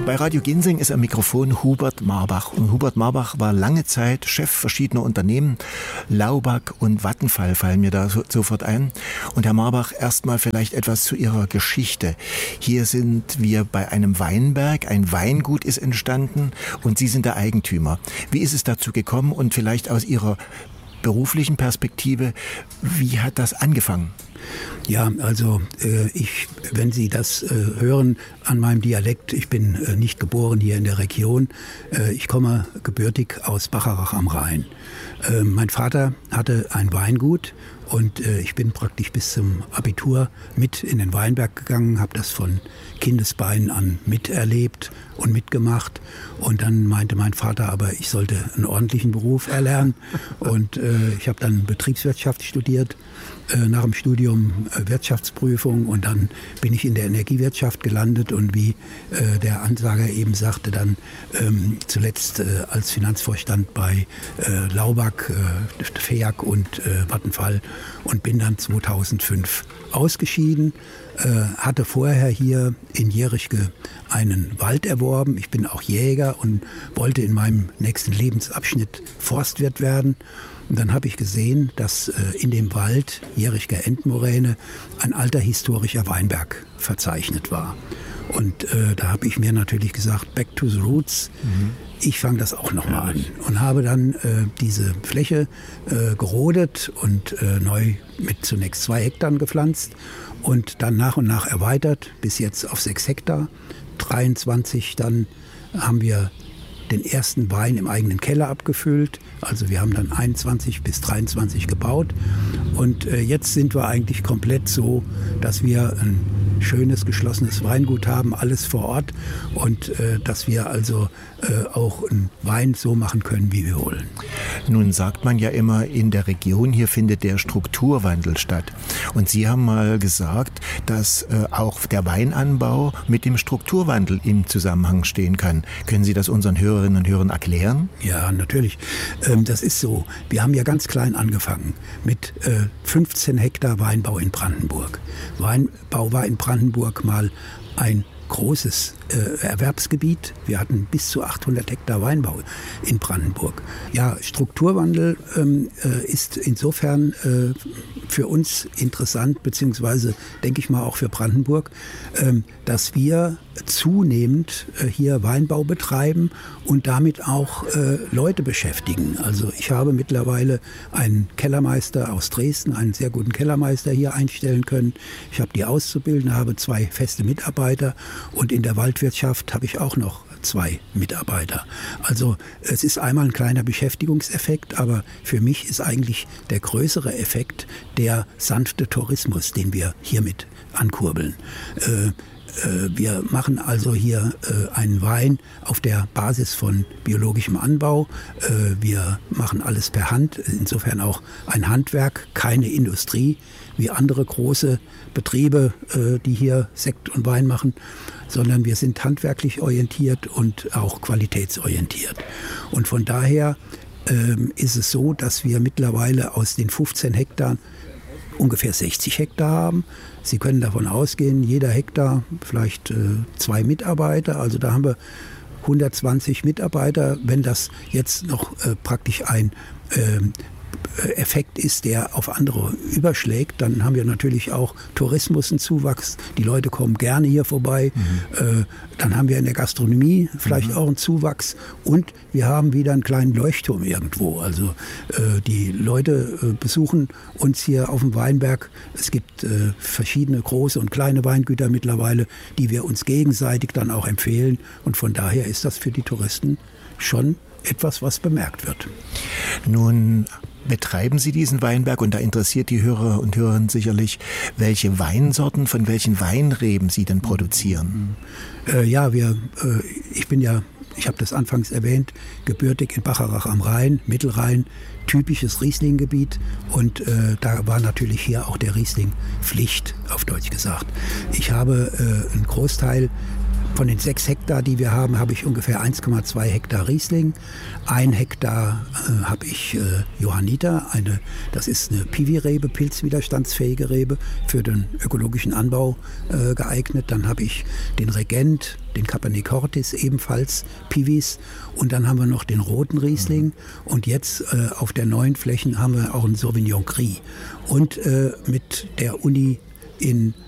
Bei Radio Ginseng ist am Mikrofon Hubert Marbach. Und Hubert Marbach war lange Zeit Chef verschiedener Unternehmen. Laubach und Vattenfall fallen mir da sofort ein. Und Herr Marbach, erstmal vielleicht etwas zu Ihrer Geschichte. Hier sind wir bei einem Weinberg. Ein Weingut ist entstanden und Sie sind der Eigentümer. Wie ist es dazu gekommen und vielleicht aus Ihrer beruflichen Perspektive, wie hat das angefangen? Ja, also wenn Sie das hören an meinem Dialekt, ich bin nicht geboren hier in der Region. Ich komme gebürtig aus Bacharach am Rhein. Mein Vater hatte ein Weingut und ich bin praktisch bis zum Abitur mit in den Weinberg gegangen, habe das von Kindesbeinen an miterlebt und mitgemacht. Und dann meinte mein Vater aber, ich sollte einen ordentlichen Beruf erlernen. Und ich habe dann Betriebswirtschaft studiert, nach dem Studium Wirtschaftsprüfung, und dann bin ich in der Energiewirtschaft gelandet und wie der Ansager eben sagte, dann zuletzt als Finanzvorstand bei Laubach, FEAG und Vattenfall, und bin dann 2005 ausgeschieden. Hatte vorher hier in Jerichke einen Wald erworben. Ich bin auch Jäger und wollte in meinem nächsten Lebensabschnitt Forstwirt werden. Und dann habe ich gesehen, dass in dem Wald Jerichker Endmoräne ein alter historischer Weinberg verzeichnet war. Und da habe ich mir natürlich gesagt, back to the roots. Ich fange das auch nochmal an und habe dann diese Fläche gerodet und neu mit zunächst 2 Hektar gepflanzt und dann nach und nach erweitert bis jetzt auf 6 Hektar. 23 dann haben wir den ersten Wein im eigenen Keller abgefüllt. Also wir haben dann 21 bis 23 gebaut. Und jetzt sind wir eigentlich komplett so, dass wir ein schönes, geschlossenes Weingut haben, alles vor Ort. Und dass wir also auch einen Wein so machen können, wie wir wollen. Nun sagt man ja immer, in der Region hier findet der Strukturwandel statt. Und Sie haben mal gesagt, dass auch der Weinanbau mit dem Strukturwandel im Zusammenhang stehen kann. Können Sie das unseren Hörerinnen und Hörern erklären? Ja, natürlich. Das ist so. Wir haben ja ganz klein angefangen mit 15 Hektar Weinbau in Brandenburg. Weinbau war in Brandenburg mal ein großes Erwerbsgebiet. Wir hatten bis zu 800 Hektar Weinbau in Brandenburg. Ja, Strukturwandel ist insofern für uns interessant, beziehungsweise denke ich mal auch für Brandenburg, dass wir zunehmend hier Weinbau betreiben und damit auch Leute beschäftigen. Also ich habe mittlerweile einen Kellermeister aus Dresden, einen sehr guten Kellermeister hier einstellen können. Ich habe die Auszubildenden, habe 2 feste Mitarbeiter und in der Waldwirtschaft habe ich auch noch 2 Mitarbeiter. Also es ist einmal ein kleiner Beschäftigungseffekt, aber für mich ist eigentlich der größere Effekt der sanfte Tourismus, den wir hiermit ankurbeln. Wir machen also hier einen Wein auf der Basis von biologischem Anbau. Wir machen alles per Hand, insofern auch ein Handwerk, keine Industrie wie andere große Betriebe, die hier Sekt und Wein machen, sondern wir sind handwerklich orientiert und auch qualitätsorientiert. Und von daher ist es so, dass wir mittlerweile aus den 15 Hektar ungefähr 60 Hektar haben. Sie können davon ausgehen, jeder Hektar vielleicht 2 Mitarbeiter. Also da haben wir 120 Mitarbeiter. Wenn das jetzt noch praktisch ein Effekt ist, der auf andere überschlägt, dann haben wir natürlich auch Tourismus einen Zuwachs. Die Leute kommen gerne hier vorbei. Dann haben wir in der Gastronomie vielleicht auch einen Zuwachs und wir haben wieder einen kleinen Leuchtturm irgendwo. Also die Leute besuchen uns hier auf dem Weinberg. Es gibt verschiedene große und kleine Weingüter mittlerweile, die wir uns gegenseitig dann auch empfehlen. Und von daher ist das für die Touristen schon etwas, was bemerkt wird. Nun betreiben Sie diesen Weinberg und da interessiert die Hörer und Hörerinnen sicherlich, welche Weinsorten von welchen Weinreben Sie denn produzieren. Ich habe das anfangs erwähnt, gebürtig in Bacharach am Rhein, Mittelrhein, typisches Riesling-Gebiet und da war natürlich hier auch der Riesling Pflicht, auf Deutsch gesagt. Ich habe einen Großteil Von den 6 Hektar, die wir haben, habe ich ungefähr 1,2 Hektar Riesling. 1 Hektar habe ich Johanniter. Das ist eine Piwi-Rebe, pilzwiderstandsfähige Rebe, für den ökologischen Anbau geeignet. Dann habe ich den Regent, den Cabernet Cortis, ebenfalls Piwis. Und dann haben wir noch den roten Riesling. Und jetzt auf der neuen Fläche haben wir auch einen Sauvignon Gris. Und mit der Uni in